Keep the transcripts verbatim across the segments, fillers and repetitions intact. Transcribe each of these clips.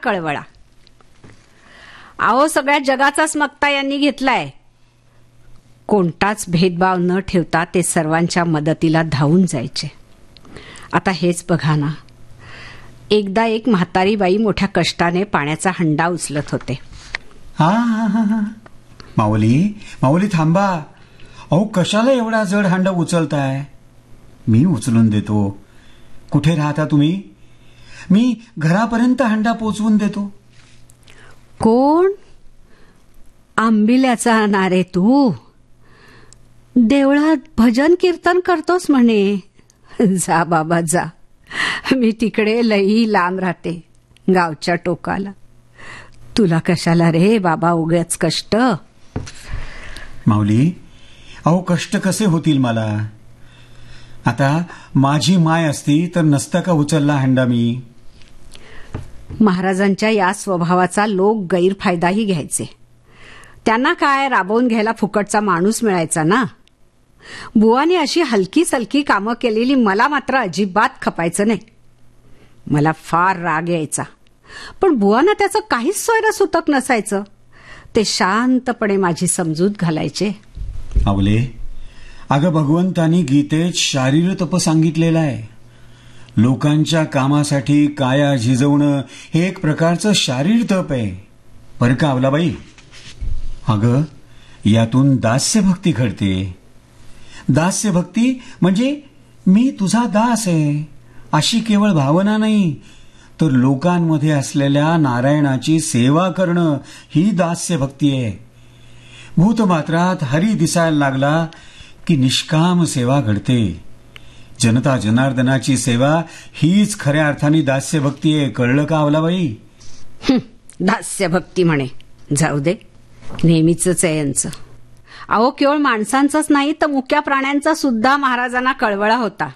कळवळा. अहो, सगळ्या जगाचाच मक्ता यांनी घेतलाय. कोणताच भेदभाव न ठेवता ते सर्वांच्या मदतीला धावून जायचे. आता हेच बघा ना, एकदा एक म्हातारी बाई मोठ्या कष्टाने पाण्याचा हंडा उचलत होते. हा हा हा हा माऊली माऊली थांबा. अहो, कशाला एवढा जड हंडा उचलताय? मी उचलून देतो. कुठे राहता तुम्ही? मी घरापर्यंत हंडा पोचवून देतो. कोण? आंबिल्याचा नारे तू? देवळात भजन कीर्तन करतोस म्हणे. जा बाबा जा, मी तिकडे लई लांब राहते, गावच्या टोकाला. तुला कशाला रे बाबा उगाच कष्ट? माऊली, अहो कष्ट कसे होतील मला? आता माझी माय असती तर नसता का उचलला हंडा मी? महाराजांच्या या स्वभावाचा लोक गैरफायदाही घ्यायचे. त्यांना काय, राबवून घ्यायला फुकटचा माणूस मिळायचा ना. बुवाने अशी हलकी सलकी कामं केलेली मला मात्र अजिबात खपायचं नाही. मला फार राग यायचा, पण बुवांना त्याचं काहीच सोयरं सुतक नसायचं. ते शांतपणे माझी समजूत घालायचे. आवले, अगं भगवंतानी गीतेत शारीर तप सांगितलेलं आहे. लोकांच्या कामासाठी काया झिजवणं हे एक प्रकारचं शारीर तप आहे बरं का अवलाबाई. अगं, यातून दास्यभक्ती घडते. दास्यभक्ती म्हणजे मी तुझा दास आहे अशी केवळ भावना नाही, तर लोकांमध्ये असलेल्या नारायणाची सेवा करणं ही दास्यभक्ती आहे. भूतमात्रात हरी दिसायला लागला की निष्काम सेवा घडते. जनता जनार्दनाची सेवा हीच खऱ्या अर्थाने दास्यभक्ती आहे. कळलं का अवलाबाई? दास्यभक्ती म्हणे, जाऊ दे, नेहमीच आहे यांचं. अहो, केवळ माणसांचाच नाही तर मुक्या प्राण्यांचा सुद्धा महाराजांना कळवळा होता.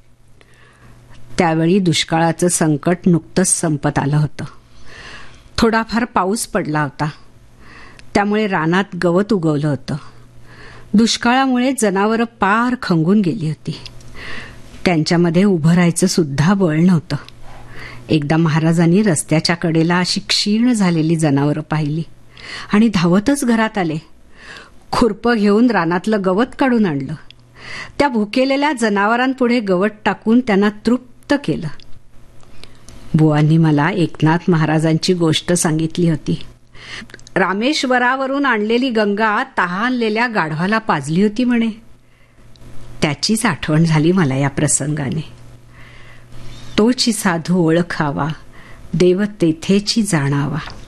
त्यावेळी दुष्काळाचं संकट नुकतंच संपत आलं होतं. थोडाफार पाऊस पडला होता, त्यामुळे रानात गवत उगवलं होतं. दुष्काळामुळे जनावरं पार खंगून गेली होती. त्यांच्यामध्ये उभं राहायचं सुद्धा बळ नव्हतं. एकदा महाराजांनी रस्त्याच्या कडेला अशी क्षीण झालेली जनावरं पाहिली आणि धावतच घरात आले. खुरपं घेऊन रानातलं गवत काढून आणलं. त्या भुकेलेल्या जनावरांपुढे गवत टाकून त्यांना तृप्त केलं. बुवांनी मला एकनाथ महाराजांची गोष्ट सांगितली होती. रामेश्वरावरून आणलेली गंगा तहानलेल्या गाढवाला पाजली होती म्हणे. त्याचीच आठवण झाली मला या प्रसंगाने. तोची साधू ओळखावा, देव तेथेची जाणावा.